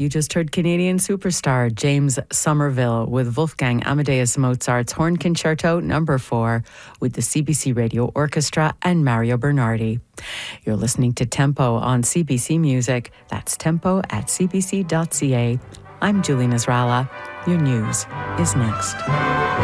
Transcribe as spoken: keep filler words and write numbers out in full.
You just heard Canadian superstar James Somerville with Wolfgang Amadeus Mozart's Horn Concerto number four with the C B C Radio Orchestra and Mario Bernardi. You're listening to Tempo on C B C Music. That's tempo at c b c dot c a. I'm Julie Nasrallah. Your news is next.